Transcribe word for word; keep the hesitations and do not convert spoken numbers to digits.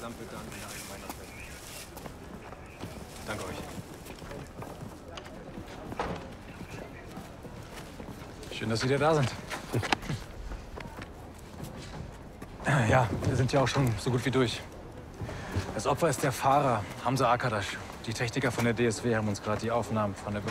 Gesamtbild an der Allgemeinabrechnung. Danke euch. Schön, dass Sie wieder da sind. Ja, wir sind ja auch schon so gut wie durch. Das Opfer ist der Fahrer, Hamza Akadash. Die Techniker von der D S W haben uns gerade die Aufnahmen von der